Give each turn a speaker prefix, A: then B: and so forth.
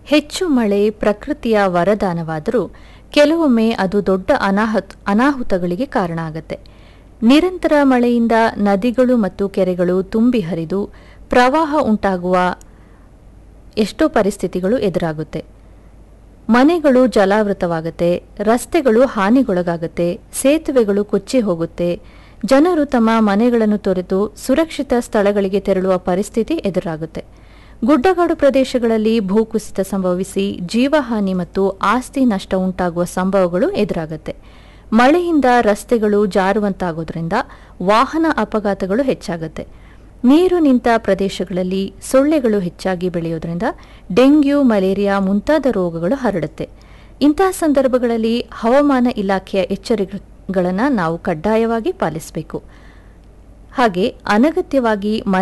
A: ಹೆಚ್ಚು ಮಳೆ ಪ್ರಕೃತಿಯ ವರದಾನವಾದರೂ ಕೆಲವೊಮ್ಮೆ ಅದು ದೊಡ್ಡ ಅನಾಹುತಗಳಿಗೆ ಕಾರಣ ಆಗುತ್ತೆ. ನಿರಂತರ ಮಳೆಯಿಂದ ನದಿಗಳು ಮತ್ತು ಕೆರೆಗಳು ತುಂಬಿ ಹರಿದು ಪ್ರವಾಹ ಉಂಟಾಗುವ ಎಷ್ಟೋ ಪರಿಸ್ಥಿತಿಗಳು ಎದುರಾಗುತ್ತೆ. ಮನೆಗಳು ಜಲಾವೃತವಾಗುತ್ತೆ, ರಸ್ತೆಗಳು ಹಾನಿಗೊಳಗಾಗುತ್ತೆ, ಸೇತುವೆಗಳು ಕೊಚ್ಚಿ ಹೋಗುತ್ತೆ, ಜನರು ತಮ್ಮ ಮನೆಗಳನ್ನು ತೊರೆದು ಸುರಕ್ಷಿತ ಸ್ಥಳಗಳಿಗೆ ತೆರಳುವ ಪರಿಸ್ಥಿತಿ ಎದುರಾಗುತ್ತೆ. ಗುಡ್ಡಗಾಡು ಪ್ರದೇಶಗಳಲ್ಲಿ ಭೂಕುಸಿತ ಸಂಭವಿಸಿ ಜೀವಹಾನಿ ಮತ್ತು ಆಸ್ತಿ ನಷ್ಟ ಉಂಟಾಗುವ ಸಂಭವಗಳು ಎದುರಾಗುತ್ತೆ. ಮಳೆಯಿಂದ ರಸ್ತೆಗಳು ಜಾರುವಂತಾಗೋದ್ರಿಂದ ವಾಹನ ಅಪಘಾತಗಳು ಹೆಚ್ಚಾಗುತ್ತೆ. ನೀರು ನಿಂತ ಪ್ರದೇಶಗಳಲ್ಲಿ ಸೊಳ್ಳೆಗಳು ಹೆಚ್ಚಾಗಿ ಬೆಳೆಯೋದ್ರಿಂದ ಡೆಂಗ್ಯೂ, ಮಲೇರಿಯಾ ಮುಂತಾದ ರೋಗಗಳು ಹರಡುತ್ತೆ. ಇಂತಹ ಸಂದರ್ಭಗಳಲ್ಲಿ ಹವಾಮಾನ ಇಲಾಖೆಯ ಎಚ್ಚರಿಕೆಗಳನ್ನು ನಾವು ಕಡ್ಡಾಯವಾಗಿ ಪಾಲಿಸಬೇಕು. ಹಾಗೆ ಅನಗತ್ಯವಾಗಿ